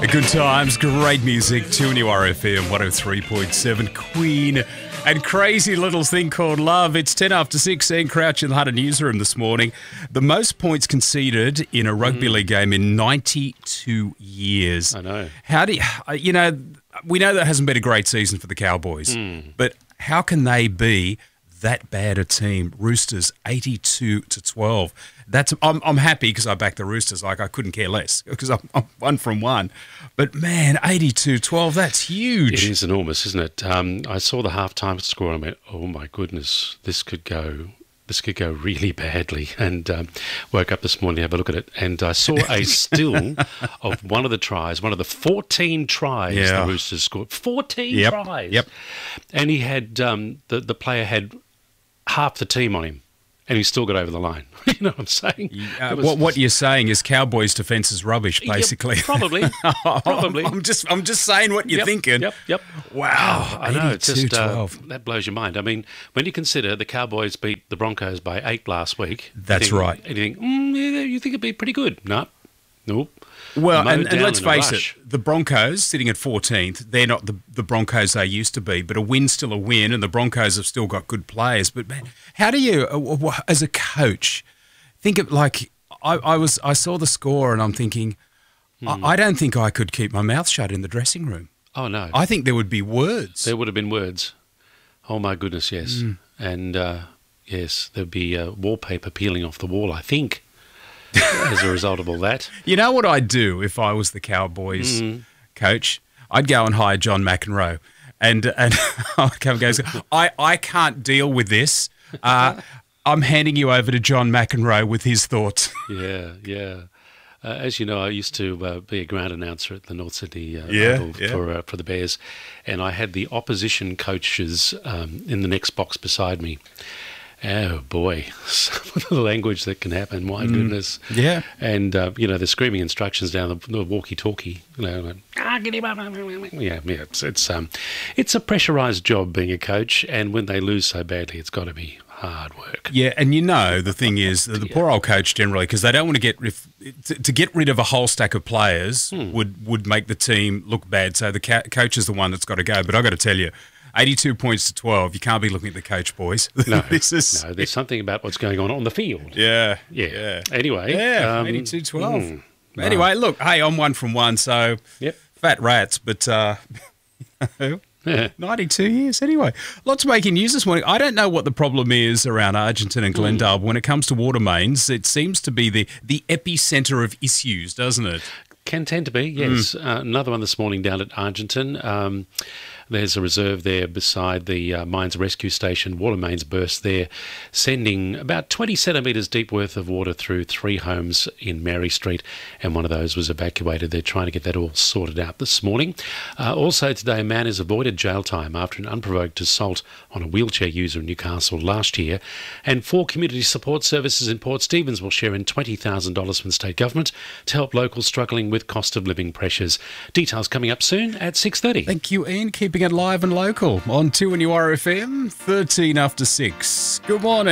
Good times, great music, 2NURFM 103.7, Queen and Crazy Little Thing Called Love. It's 10 after 6, Ian Crouch in the Hunter newsroom this morning. The most points conceded in a rugby league game in 92 years. I know. How do you know, we know that hasn't been a great season for the Cowboys, but how can they be that bad a team? Roosters 82-12. I'm happy because I backed the Roosters. Like, I couldn't care less because I'm 1 from 1. But man, 82-12, that's huge. It is enormous, isn't it? I saw the halftime score and I went, "Oh my goodness, this could go really badly." And woke up this morning to have a look at it, and I saw a still of one of the tries, one of the 14 tries the Roosters scored. 14 tries. Yep. And he had the player had half the team on him, and he still got over the line. You know what I'm saying? What you're saying is Cowboys' defence is rubbish, basically. Yep, probably. Probably. I'm just saying what you're thinking. Yep. Wow. I know. It's just 82-12. that blows your mind. I mean, when you consider the Cowboys beat the Broncos by 8 last week. That's right. And you think, you think it'd be pretty good. Nope. Well, and let's face it, the Broncos sitting at 14th, they're not the Broncos they used to be, but a win's still a win, and the Broncos have still got good players. But man, how do you, as a coach, think of like I saw the score and I'm thinking, I don't think I could keep my mouth shut in the dressing room. Oh no, I think there would be words. There would have been words. Oh my goodness, yes, and yes, there'd be wallpaper peeling off the wall, I think. As a result of all that. You know what I'd do if I was the Cowboys coach? I'd go and hire John McEnroe and I'd come and go, I can't deal with this. I'm handing you over to John McEnroe with his thoughts. Yeah. As you know, I used to be a ground announcer at the North Sydney Oval for the Bears, and I had the opposition coaches in the next box beside me. Oh boy, some of the language that can happen, my goodness. Yeah. And, they're screaming instructions down the walkie-talkie. Get him up. Yeah, it's a pressurised job being a coach, and when they lose so badly, it's got to be hard work. Yeah, and the thing is, the poor old coach generally, because they don't want to get rid of a whole stack of players would make the team look bad. So the coach is the one that's got to go. But I've got to tell you, 82 points to 12. You can't be looking at the coach, boys. No, there's something about what's going on the field. Yeah. Anyway. 82-12. Anyway, look, hey, I'm 1 from 1, so fat rats, but 92 years anyway. Lots making news this morning. I don't know what the problem is around Argenton and Glendale, but when it comes to water mains, it seems to be the epicentre of issues, doesn't it? Can tend to be, yes. Another one this morning down at Argenton. There's a reserve there beside the Mines Rescue Station. Water mains burst there, sending about 20 centimetres deep worth of water through 3 homes in Mary Street, and one of those was evacuated. They're trying to get that all sorted out this morning. Also today, a man has avoided jail time after an unprovoked assault on a wheelchair user in Newcastle last year. And 4 community support services in Port Stephens will share in $20,000 from the state government to help locals struggling with cost of living pressures. Details coming up soon at 6:30. Thank you, Ian. Keeping it live and local on 2NURFM, 13 after 6. Good morning.